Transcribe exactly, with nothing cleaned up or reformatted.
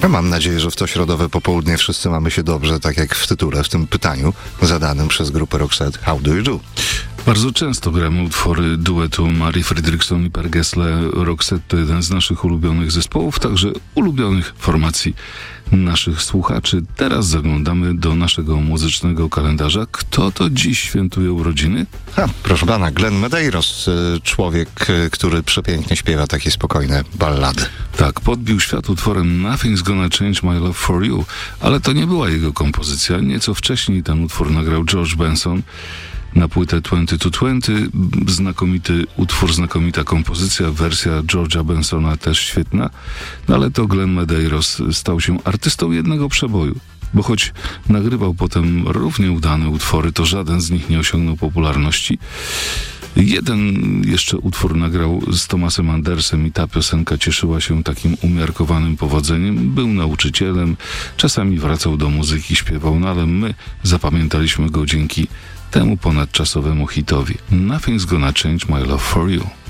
Ja mam nadzieję, że w to środowe popołudnie wszyscy mamy się dobrze, tak jak w tytule, w tym pytaniu zadanym przez grupę Roxette How Do You Do? Bardzo często gramy utwory duetu Mari Fredriksson i Per Gessle. Roxette to jeden z naszych ulubionych zespołów, także ulubionych formacji naszych słuchaczy. Teraz zaglądamy do naszego muzycznego kalendarza. Kto to dziś świętuje urodziny? Ha, proszę pana, Glenn Medeiros, człowiek, który przepięknie śpiewa takie spokojne ballady. Tak, podbił świat utworem Nothing's Gonna Change My Love For You, ale to nie była jego kompozycja. Nieco wcześniej ten utwór nagrał George Benson na płytę dwadzieścia dwa dwadzieścia. Znakomity utwór, znakomita kompozycja, wersja George'a Bensona też świetna, no ale to Glenn Medeiros stał się artystą jednego przeboju, bo choć nagrywał potem równie udane utwory, to żaden z nich nie osiągnął popularności. Jeden jeszcze utwór nagrał z Thomasem Andersem i ta piosenka cieszyła się takim umiarkowanym powodzeniem. Był nauczycielem, czasami wracał do muzyki, śpiewał, no ale my zapamiętaliśmy go dzięki temu ponadczasowemu hitowi Nothing's Gonna Change My Love For You.